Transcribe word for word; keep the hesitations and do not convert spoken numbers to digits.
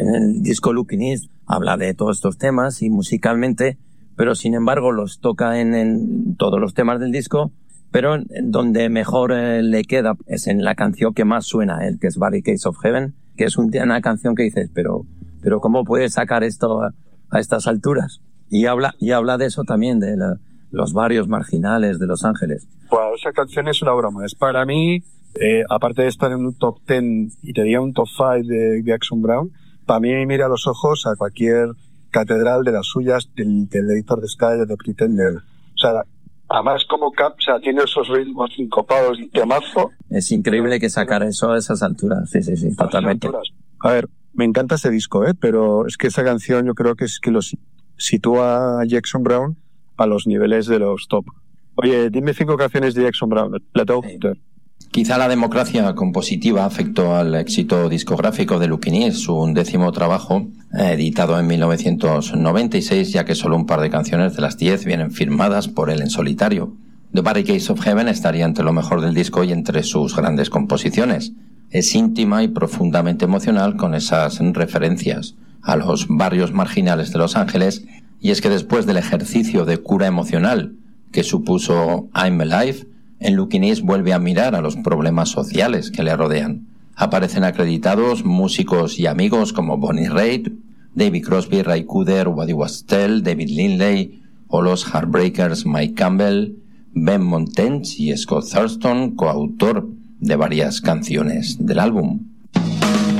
En el disco Looking East habla de todos estos temas y musicalmente, pero sin embargo los toca en, en todos los temas del disco, pero donde mejor eh, le queda es en la canción que más suena a él, que es Barricades of Heaven, que es un, una canción que dices, pero, pero ¿cómo puedes sacar esto a, a estas alturas? Y habla, y habla de eso también, de la, los barrios marginales de Los Ángeles. Wow, esa canción es una broma. Es para mí, eh, aparte de estar en un top ten y tenía un top five de Jackson Browne, para mí mira a los ojos a cualquier catedral de las suyas, del, del Editor de Sky, de The Pretender. O sea, además como Cap, o sea, tiene esos ritmos sincopados y temazo. Es increíble que sacara eso a esas alturas. Sí, sí, sí, totalmente. A ver, me encanta ese disco, ¿eh? Pero es que esa canción yo creo que es que los sitúa a Jackson Browne a los niveles de los top. Oye, dime cinco canciones de Jackson Browne. La tengo. Sí. Quizá la democracia compositiva afectó al éxito discográfico de Looking East, su undécimo trabajo, editado en mil novecientos noventa y seis, ya que solo un par de canciones de las diez vienen firmadas por él en solitario. The Barricades of Heaven estaría entre lo mejor del disco y entre sus grandes composiciones. Es íntima y profundamente emocional con esas referencias a los barrios marginales de Los Ángeles, y es que después del ejercicio de cura emocional que supuso I'm Alive, en Looking East vuelve a mirar a los problemas sociales que le rodean. Aparecen acreditados músicos y amigos como Bonnie Raitt, David Crosby, Ray Cooder, Waddy Wachtel, David Lindley o los Heartbreakers Mike Campbell, Ben Montench y Scott Thurston, coautor de varias canciones del álbum.